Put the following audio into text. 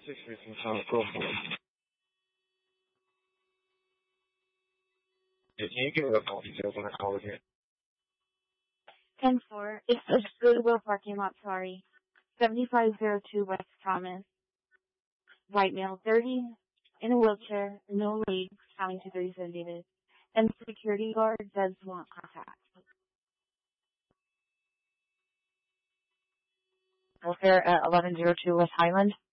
Go for it. Can you give us all details on the call again? 10-4. It's a Goodwill parking lot, sorry. 7502 West Thomas. White male, 30, in a wheelchair, no legs, counting to 37 Davis. And security guard does want contact. Welfare at 1102 West Highland.